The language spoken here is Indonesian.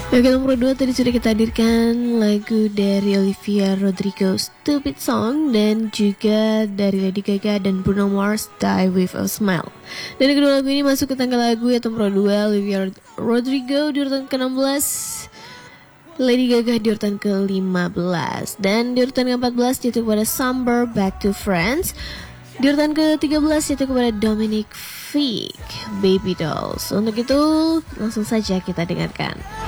Oke, nomor 2 tadi sudah kita hadirkan lagu dari Olivia Rodrigo, Stupid Song, dan juga dari Lady Gaga dan Bruno Mars, Die With A Smile. Dan kedua lagu ini masuk ke tangga lagu yaitu nomor 2, Olivia Rodrigo di urutan ke-16, Lady Gaga di urutan ke-15, dan di urutan ke-14 yaitu kepada Summer, Back to Friends. Di urutan ke-13 yaitu kepada Dominic Fike, Baby Dolls. Untuk itu langsung saja kita dengarkan.